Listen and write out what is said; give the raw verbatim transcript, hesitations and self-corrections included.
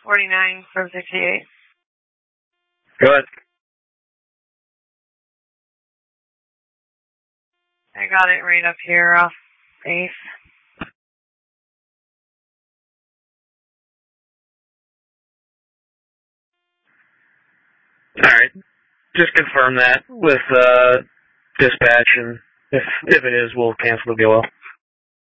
forty-nine from sixty-eight. Go ahead. I got it right up here off eighth. Alright. Just confirm that with uh, dispatch, and if, if it is, we'll cancel the B O L.